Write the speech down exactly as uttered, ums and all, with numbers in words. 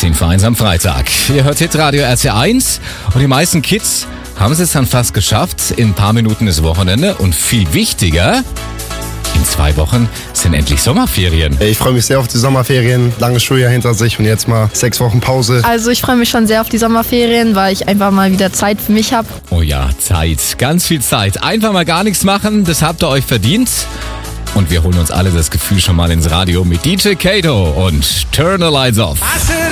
zehn vor eins am Freitag. Ihr hört Hitradio R T eins und die meisten Kids haben es jetzt dann fast geschafft. In ein paar Minuten ist Wochenende und viel wichtiger, in zwei Wochen sind endlich Sommerferien. Ich freue mich sehr auf die Sommerferien, langes Schuljahr hinter sich und jetzt mal sechs Wochen Pause. Also ich freue mich schon sehr auf die Sommerferien, weil ich einfach mal wieder Zeit für mich habe. Oh ja, Zeit, ganz viel Zeit. Einfach mal gar nichts machen, das habt ihr euch verdient. Und wir holen uns alle das Gefühl schon mal ins Radio mit D J Kato und Turn the Lights Off.